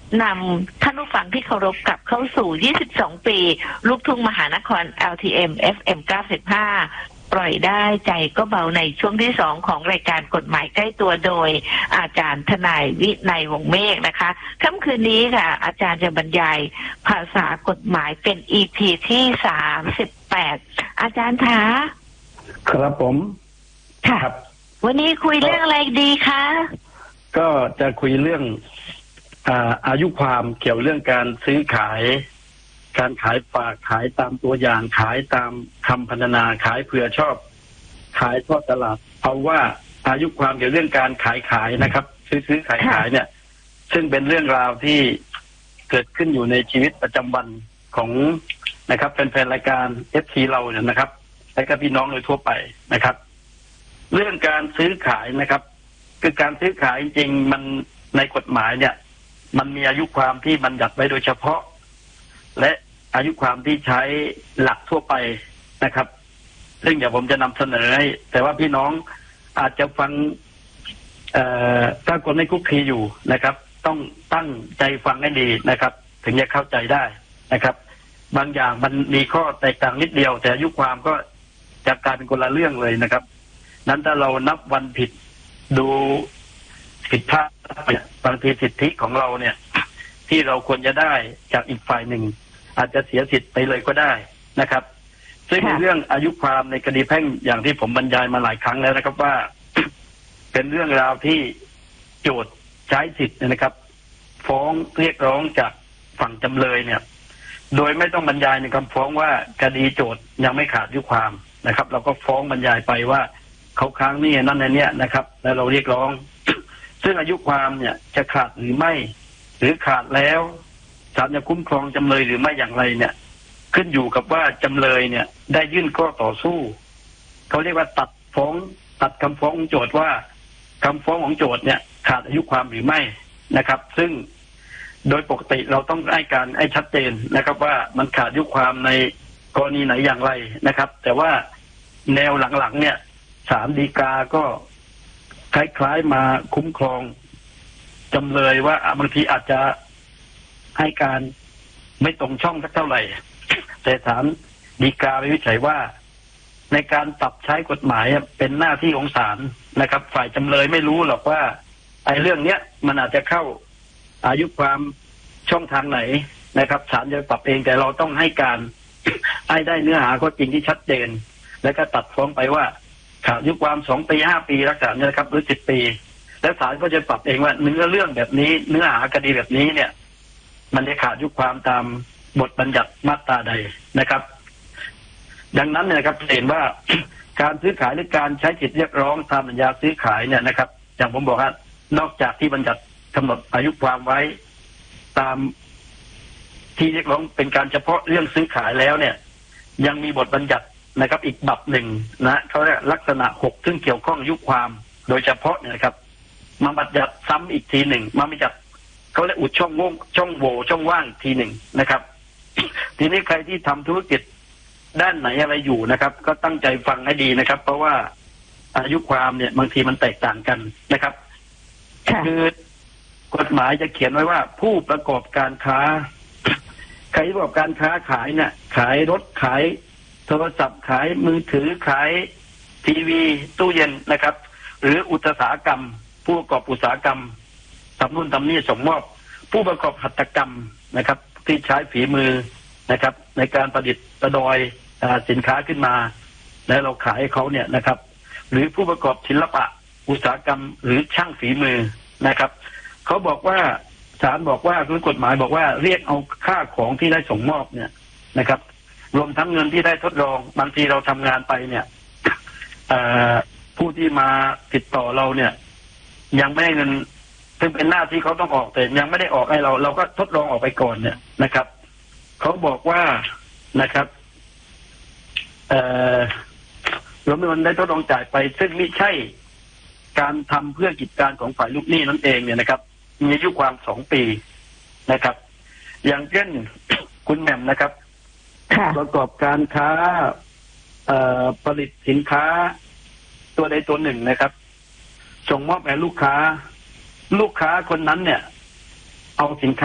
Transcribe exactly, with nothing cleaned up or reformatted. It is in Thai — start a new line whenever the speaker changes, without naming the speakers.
นำท่านผู้ฟังที่เคารพกลับเข้าสู่ ยี่สิบสอง ปีลูกทุ่งมหานคร แอล ที เอ็ม เอฟ เอ็ม เก้าสิบห้า ปล่อยได้ใจก็เบาในช่วงที่สองของรายการกฎหมายใกล้ตัวโดยอาจารย์ทนายวินัยวงศ์เมฆนะคะค่ำคืนนี้ค่ะอาจารย์จะบรรยายภาษากฎหมายเป็น อี พี ที่สามสิบแปดอาจารย์คะ
ครับผม
ค่ะวันนี้คุยเรื่องอะไรดีคะ
ก็จะคุยเรื่องอาอายุความเกี่ยวเรื่องการซื้อขายการขายฝากขายตามตัวอย่างขายตามคำพรรณนาขายเผื่อชอบขายทอดตลาดเอาว่าอายุความเกี่ยวเรื่องการขายขายนะครับซื้อซื้อขายขายเนี่ยซึ่งเป็นเรื่องราวที่เกิดขึ้นอยู่ในชีวิตประจำวันของนะครับแฟนๆรายการ เอฟ ซี เราเนี่ยนะครับและก็พี่น้องโดยทั่วไปนะครับเรื่องการซื้อขายนะครับคือการซื้อขายจริงๆมันในกฎหมายเนี่ยมันมีอายุความที่บัญญัติไว้โดยเฉพาะและอายุความที่ใช้หลักทั่วไปนะครับซึ่งเดี๋ยวผมจะนำเสนอให้แต่ว่าพี่น้องอาจจะฟังถ้าคนไม่คุกคีอยู่นะครับต้องตั้งใจฟังให้ดีนะครับถึงจะเข้าใจได้นะครับบางอย่างมันมีข้อแตกต่างนิดเดียวแต่อายุความก็จะกลายเป็นคนละเรื่องเลยนะครับนั้นถ้าเรานับวันผิดดูผิดพลาดบางทีสิทธิของเราเนี่ยที่เราควรจะได้จากอีกฝ่ายหนึ่งอาจจะเสียสิทธิ์ไปเลยก็ได้นะครับซึ่งในเรื่องอายุความในคดีแพ่งอย่างที่ผมบรรยายมาหลายครั้งแล้วนะครับว่า เป็นเรื่องราวที่โจทย์ใช้สิทธิ์นะครับฟ้องเรียกร้องจากฝั่งจำเลยเนี่ยโดยไม่ต้องบรรยายในคำฟ้องว่าคดีโจทย์ยังไม่ขาดอายุความนะครับเราก็ฟ้องบรรยายไปว่าเขาค้างหนี้นั่นในเนี้ยนะครับแล้วเราเรียกร้อง ซึ่งอายุความเนี่ยจะขาดหรือไม่หรือขาดแล้วศาลจะคุ้มครองจำเลยหรือไม่อย่างไรเนี่ยขึ้นอยู่กับว่าจำเลยเนี่ยได้ยื่นข้อต่อสู้เขาเรียกว่าตัดฟ้องตัดคำฟ้องของโจทย์ว่าคำฟ้องของโจทย์เนี่ยขาดอายุความหรือไม่นะครับซึ่งโดยปกติเราต้องให้การให้ชัดเจนนะครับว่ามันขาดอายุความในกรณีไหนอย่างไรนะครับแต่ว่าแนวหลังๆเนี่ยศาลฎีกาก็คล้ายๆมาคุ้มครองจำเลยว่าบางทีอาจจะให้การไม่ตรงช่องสักเท่าไหร่แต่ศาลฎีกาไปวิจัยว่าในการปรับใช้กฎหมายเป็นหน้าที่ของศาลนะครับฝ่ายจำเลยไม่รู้หรอกว่าไอ้เรื่องเนี้ยมันอาจจะเข้าอายุความช่องทางไหนนะครับศาลจะปรับเองแต่เราต้องให้การให้ได้เนื้อหาข้อจริงที่ชัดเจนแล้วก็ตัดฟ้องไปว่าขาดอายุความสองปีห้าปีรักษาเนี่ยนะครับหรือสิบปีแล้วศาลก็จะปรับเองว่าเนื้อเรื่องแบบนี้เนื้อหาคดีแบบนี้เนี่ยมันจะขาดอายุความตามบทบัญญัติมาตราใดนะครับดังนั้นเนี่ยครับเห็นว่า การซื้อขายหรือการใช้สิทธิเรียกร้องตามสัญญาซื้อขายเนี่ยนะครับอย่างผมบอกว่านอกจากที่บัญญัติกำหนดอายุความไว้ตามที่เรียกร้องเป็นการเฉพาะเรื่องซื้อขายแล้วเนี่ยยังมีบทบัญญัตินะครับอีกบับหนึ่งนะเขาเรียกลักษณะหกซึ่งเกี่ยวข้องอายุความโดยเฉพาะเนี่ยนะครับมาบัญญัติซ้ำอีกทีหนึ่งมาบัญญัติเขาเรียกอุดช่องโว่ช่องโหว่ช่องว่างทีหนึ่งนะครับ ทีนี้ใครที่ทำธุรกิจด้านไหนอะไรอยู่นะครับก็ตั้งใจฟังให้ดีนะครับเพราะว่าอายุความเนี่ยบางทีมันแตกต่างกันนะครับคือกฎหมายจะเขียนไว้ว่าผู้ประกอบการค้าใครที่ประกอบการค้าขายเนี่ยขายรถขายโทรศัพท์ขายมือถือขายทีวีตู้เย็นนะครับหรืออุตสาหกรรมผู้ประกอบอุตสาหกรรมทำนู่นทำนี่ส่งมอบผู้ประกอบหัตถกรรมนะครับที่ใช้ฝีมือนะครับในการประดิษฐ์ประดอยสินค้าขึ้นมาแล้วเราขายให้เขาเนี่ยนะครับหรือผู้ประกอบศิลปะอุตสาหกรรมหรือช่างฝีมือนะครับเขาบอกว่าศาลบอกว่าคือกฎหมายบอกว่าเรียกเอาค่าของที่ได้ส่งมอบเนี่ยนะครับรวมทั้งเงินที่ได้ทดลองบางทีเราทำงานไปเนี่ยผู้ที่มาติดต่อเราเนี่ยยังไม่ได้เงินซึ่งเป็นหน้าที่เขาต้องออกแต่ยังไม่ได้ออกให้เราเราก็ทดลองออกไปก่อนเนี่ยนะครับเขาบอกว่านะครับรวมเงินได้ทดลองจ่ายไปซึ่งไม่ใช่การทำเพื่อกิจการของฝ่ายลูกหนี้นั่นเองเนี่ยนะครับมีอายุความสองปีนะครับอย่างเช่น คุณแหม่มนะครับประกอบการค้าผลิตสินค้าตัวใดตัวหนึ่งนะครับส่งมอบให้ลูกค้าลูกค้าคนนั้นเนี่ยเอาสินค้า